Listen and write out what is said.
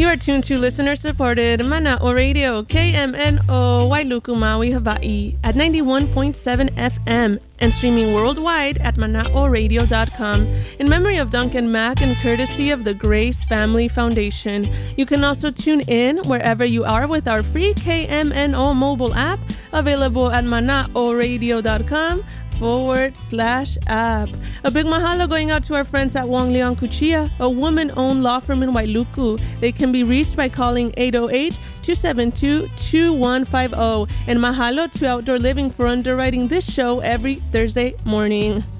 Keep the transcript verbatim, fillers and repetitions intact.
are tuned to listener-supported Mana'o Radio, K M N O, Wailuku, Maui, Hawaii, at ninety-one point seven F M and streaming worldwide at mana'o radio dot com in memory of Duncan Mack and courtesy of the Grace Family Foundation. You can also tune in wherever you are with our free K M N O mobile app available at mana'o radio dot com forward slash app. A big mahalo going out to our friends at Wong Leong Kuchia, a woman-owned law firm in Wailuku. They can be reached by calling eight oh eight, two seven two, two one five oh. And mahalo to Outdoor Living for underwriting this show every Thursday morning.